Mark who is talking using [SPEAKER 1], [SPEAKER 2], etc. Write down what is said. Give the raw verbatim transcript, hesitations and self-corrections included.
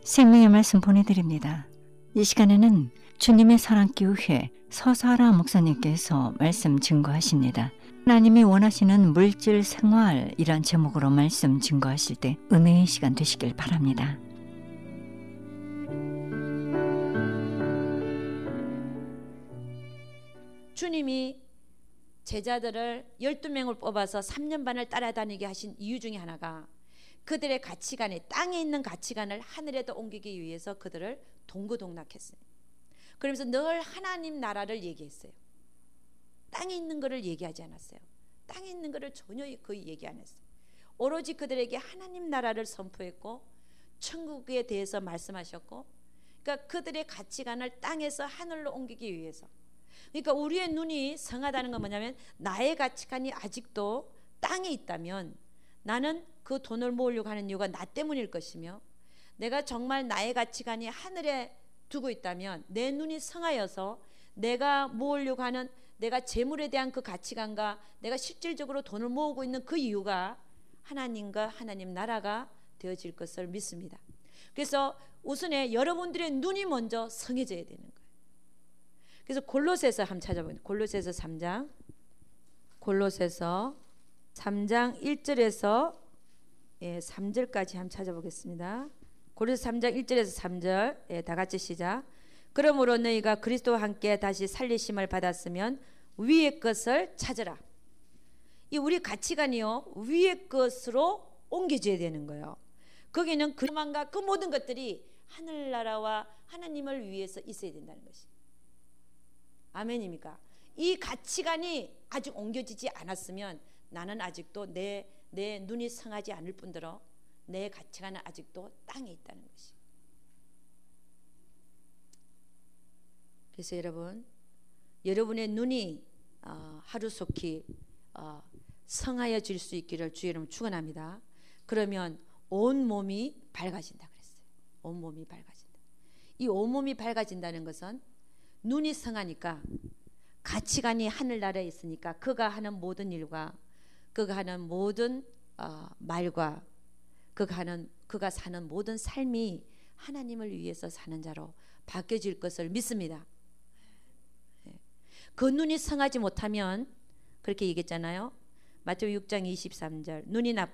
[SPEAKER 1] 생명의 말씀 보내드립니다. 이 시간에는 주님의 사랑교회 서사라 목사님께서 말씀 증거하십니다. 하나님이 원하시는 물질 생활이란 제목으로 말씀 증거하실 때 은혜의 시간 되시길 바랍니다.
[SPEAKER 2] 주님이 제자들을 열두 명을 뽑아서 삼 년 반을 따라다니게 하신 이유 중에 하나가 그들의 가치관이, 땅에 있는 가치관을 하늘에도 옮기기 위해서 그들을 동고동락했어요. 그러면서 늘 하나님 나라를 얘기했어요. 땅에 있는 것을 얘기하지 않았어요. 땅에 있는 것을 전혀 거의 얘기 안 했어요. 오로지 그들에게 하나님 나라를 선포했고 천국에 대해서 말씀하셨고, 그러니까 그들의 가치관을 땅에서 하늘로 옮기기 위해서. 그러니까 우리의 눈이 성하다는 건 뭐냐면, 나의 가치관이 아직도 땅에 있다면 나는 그 돈을 모으려고 하는 이유가 나 때문일 것이며, 내가 정말 나의 가치관이 하늘에 두고 있다면 내 눈이 성하여서 내가 모으려고 하는, 내가 재물에 대한 그 가치관과 내가 실질적으로 돈을 모으고 있는 그 이유가 하나님과 하나님 나라가 되어질 것을 믿습니다. 그래서 우선에 여러분들의 눈이 먼저 성해져야 되는 거예요. 그래서 골로새서 한번 찾아보면, 골로새서 삼 장, 골로새서 삼 장 일 절에서 예, 삼 절까지 한번 찾아보겠습니다. 골로새 삼 장 일 절에서 삼 절, 예, 다 같이 시작. 그러므로 너희가 그리스도와 함께 다시 살리심을 받았으면 위의 것을 찾으라. 이 우리 가치관이요, 위의 것으로 옮겨져야 되는 거예요. 거기는 그만과 그 모든 것들이 하늘나라와 하나님을 위해서 있어야 된다는 것이. 아멘입니까? 이 가치관이 아직 옮겨지지 않았으면 나는 아직도 내, 내 눈이 성하지 않을 뿐더러 내 가치관은 아직도 땅에 있다는 것이. 그래서 여러분, 여러분의 눈이 어, 하루속히 어, 성하여질 수 있기를 주의 이름으로 축원합니다. 그러면 온 몸이 밝아진다 그랬어요. 온 몸이 밝아진다. 이 온 몸이 밝아진다는 것은 눈이 성하니까, 가치관이 하늘나라에 있으니까 그가 하는 모든 일과 그가 하는 모든 어, 말과 그가 하는 그가 사는 모든 삶이 하나님을 위해서 사는 자로 바뀌어질 것을 믿습니다. 그 눈이 성하지 못하면, 그렇게 얘기했잖아요. 마태복음 육 장 이십삼 절, 눈이